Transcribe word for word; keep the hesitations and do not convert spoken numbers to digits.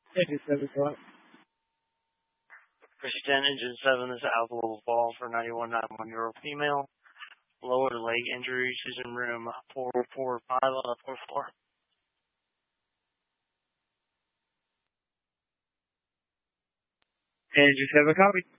Engine seven o'clock. Chrissy ten, Engine seven, this is Alpha Level Ball for ninety-one ninety-one-year-old female. Lower leg injury. She's in room four four five on the fourth floor. Engine seven, copy.